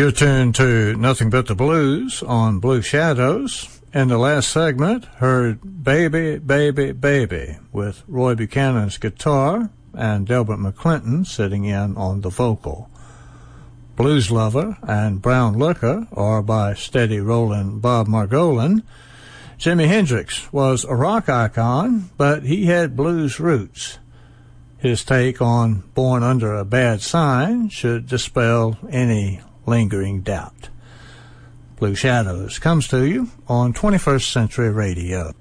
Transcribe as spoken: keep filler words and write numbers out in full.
You're tuned to Nothing But the Blues on Blue Shadows. In the last segment, heard Baby, Baby, Baby with Roy Buchanan's guitar and Delbert McClinton sitting in on the vocal. Blues Lover and Brown Liquor are by steady rollin' Bob Margolin. Jimi Hendrix was a rock icon, but he had blues roots. His take on Born Under a Bad Sign should dispel any lingering doubt. Blue Shadows comes to you on twenty-first Century Radio.